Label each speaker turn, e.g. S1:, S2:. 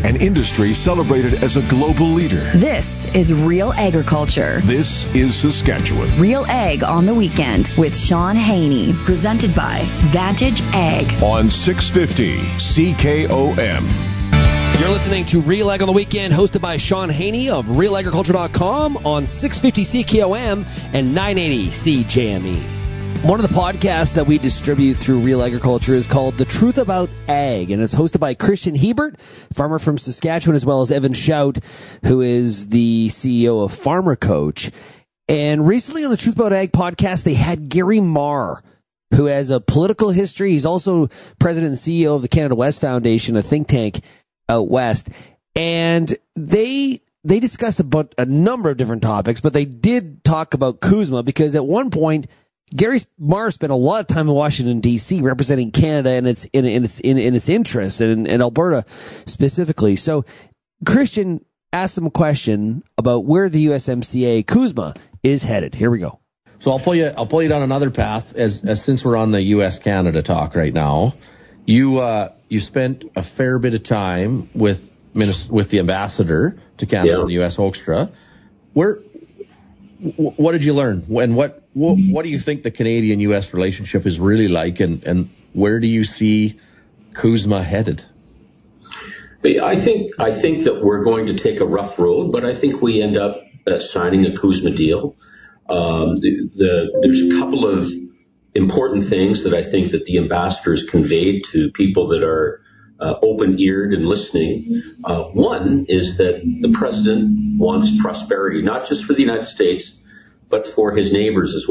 S1: an industry celebrated as a global leader.
S2: This is Real Agriculture.
S1: This is Saskatchewan.
S2: Real Ag on the Weekend with Sean Haney. Presented by Vantage Ag.
S1: On 650 CKOM.
S3: You're listening to Real Ag on the Weekend, hosted by Sean Haney of RealAgriculture.com on 650 CKOM and 980 CJME. One of the podcasts that we distribute through Real Agriculture is called The Truth About Ag, and it's hosted by Christian Hebert, farmer from Saskatchewan, as well as Evan Shout, who is the CEO of Farmer Coach. And recently on the Truth About Ag podcast, they had Gary Marr, who has a political history. He's also president and CEO of the Canada West Foundation, a think tank out west. And they discussed about a number of different topics, but they did talk about CUSMA because at one point, Gary Marr spent a lot of time in Washington, D.C., representing Canada and its interests, and Alberta specifically. So Christian asked him a question about where the USMCA CUSMA is headed. Here we go.
S4: So I'll pull you down another path as since we're on the U.S.-Canada talk right now. You spent a fair bit of time with the ambassador to Canada in the U.S. Hoekstra. What did you learn? And what do you think the Canadian-U.S. relationship is really like, and where do you see CUSMA headed?
S5: I think that we're going to take a rough road, but I think we end up signing a CUSMA deal. There's a couple of important things that I think that the ambassadors conveyed to people that are open-eared and listening. One is that the president wants prosperity, not just for the United States, but for his neighbors as